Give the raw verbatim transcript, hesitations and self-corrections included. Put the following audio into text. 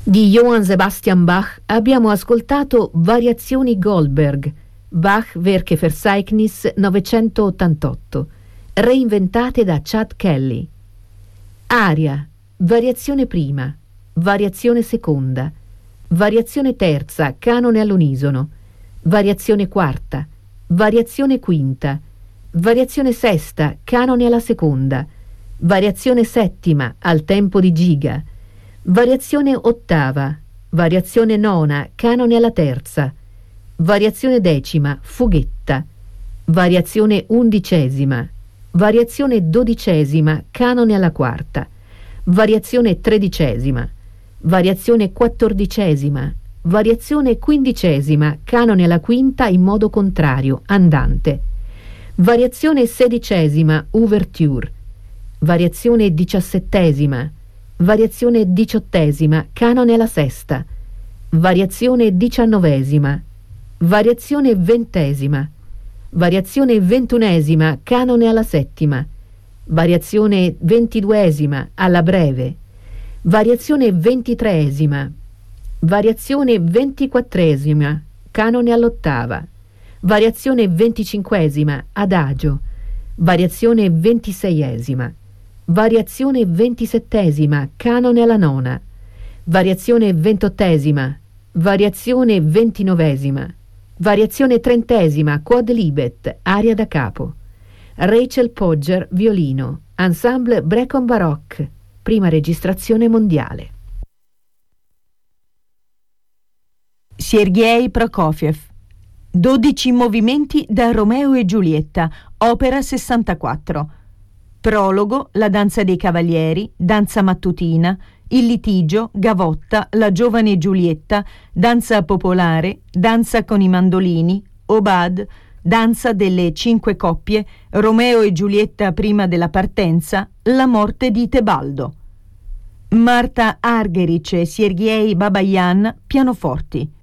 Di Johann Sebastian Bach abbiamo ascoltato Variazioni Goldberg, Bach Werke Verzeichnis novecentottantotto, reinventate da Chad Kelly. Aria, variazione prima, variazione seconda, variazione terza, canone all'unisono, variazione quarta, variazione quinta, variazione sesta, canone alla seconda, variazione settima, al tempo di giga, variazione ottava, variazione nona, canone alla terza, variazione decima, fughetta, variazione undicesima, variazione dodicesima, canone alla quarta, variazione tredicesima, variazione quattordicesima, variazione quindicesima, canone alla quinta in modo contrario, andante, variazione sedicesima, ouverture, variazione diciassettesima, variazione diciottesima, canone alla sesta, variazione diciannovesima, variazione ventesima, variazione ventunesima, canone alla settima, variazione ventiduesima, alla breve, variazione ventitreesima, variazione ventiquattresima, canone all'ottava, variazione venticinquesima, adagio, variazione ventiseiesima, variazione ventisettesima, canone alla nona, variazione ventottesima, variazione ventinovesima, variazione trentesima, quod libet, aria da capo, Rachel Podger, violino, ensemble Brecon Baroque, prima registrazione mondiale. Sergei Prokofiev, dodici movimenti da Romeo e Giulietta, opera sessantaquattro. Prologo, la danza dei cavalieri, danza mattutina, il litigio, gavotta, la giovane Giulietta, danza popolare, danza con i mandolini, Obad, danza delle cinque coppie, Romeo e Giulietta prima della partenza, la morte di Tebaldo. Marta Argerich e Sergei Babayan, pianoforti.